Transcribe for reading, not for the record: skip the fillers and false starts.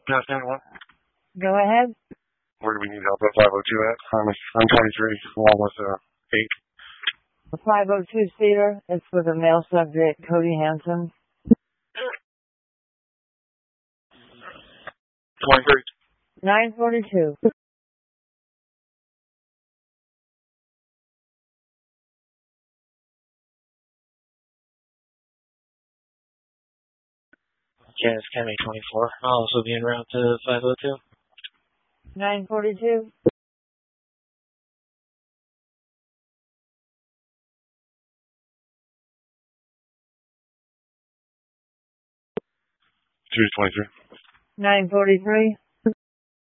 Yes, anyone? Go ahead. Where do we need help at 502 at? I'm 23, along with 8. The 502-seater is for the male subject, Cody Hanson. 23. 942. Janice County 24. I'll also be en route to 502. 942. 223. 943.